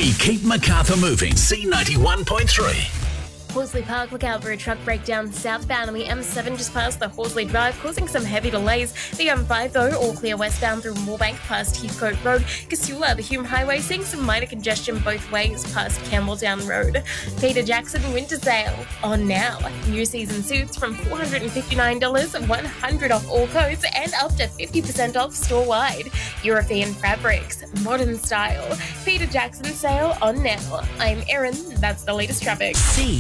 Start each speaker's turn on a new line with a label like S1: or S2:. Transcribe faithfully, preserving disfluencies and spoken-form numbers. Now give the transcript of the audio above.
S1: We keep Macarthur moving. C ninety-one point three.
S2: Horsley Park, look out for a truck breakdown southbound on the M seven just past the Horsley Drive, causing some heavy delays. The M five, though, all clear westbound through Moorebank past Heathcote Road. Casula, the Hume Highway, seeing some minor congestion both ways past Campbelltown Road. Peter Jackson Winter Sale on now. New season suits from four hundred fifty-nine dollars, one hundred dollars off all coats, and up to fifty percent off store-wide. European fabrics, modern style. Peter Jackson sale on now. I'm Erin, that's the latest traffic.
S1: C